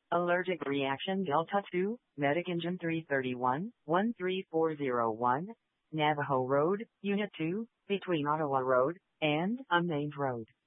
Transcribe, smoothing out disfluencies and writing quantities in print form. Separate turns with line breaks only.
Allergic reaction Delta 2, Medic Engine 331, 13401, Navajo Road, Unit 2, between Ottawa Road and Unnamed Road.